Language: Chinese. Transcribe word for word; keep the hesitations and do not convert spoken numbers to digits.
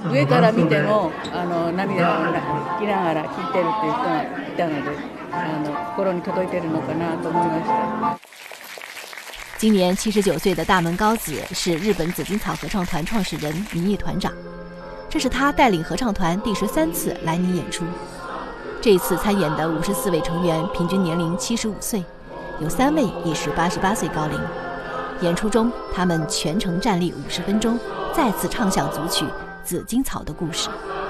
上から見てもあの涙を拭きながら聴いてるっていう人がいたので、あの心に届いてるのかなと思いました。 今年七十九岁的大门高子是日本紫荆草合唱团创始人、名誉团长。这是他带领合唱团第十三次来宁演出。这一次参演的五十四位成员平均年龄七十五岁，有三位已是八十八岁高龄。演出中，他们全程站立五十分钟，再次唱响组曲《紫荆草的故事》。